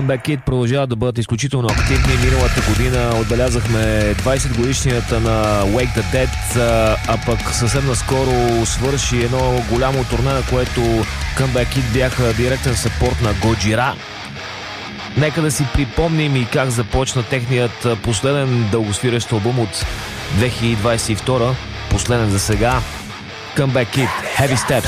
Comeback Kid продължават да бъдат изключително активни. Миналата година отбелязахме 20 годишнията на Wake the Dead, а пък съвсем наскоро свърши едно голямо турне, на което Comeback Kid бяха директен съпорт на Годжира. Нека да си припомним и как започна техният последен дългосвирещ албум от 2022, последен за сега. Comeback Kid, Heavy Steps.